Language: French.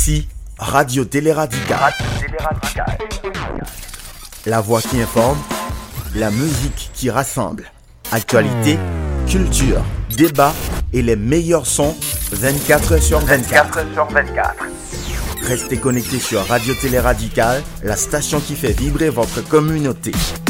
Ici, Radio Télé Radical. La voix qui informe, la musique qui rassemble. Actualité, culture, débat et les meilleurs sons 24h sur 24. Restez connectés sur Radio Télé Radical, la station qui fait vibrer votre communauté.